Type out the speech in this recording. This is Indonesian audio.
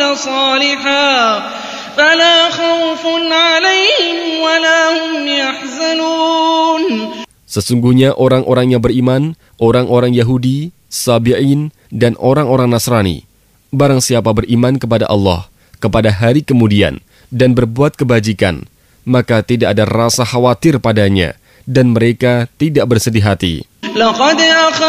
صالحا فلا خوف عليهم ولا هم يحزنون. Sesungguhnya orang-orang yang beriman, orang-orang Yahudi, Sabi'in, dan orang-orang Nasrani, barang siapa beriman kepada Allah, kepada hari kemudian, dan berbuat kebajikan, maka tidak ada rasa khawatir padanya, dan mereka tidak bersedih hati.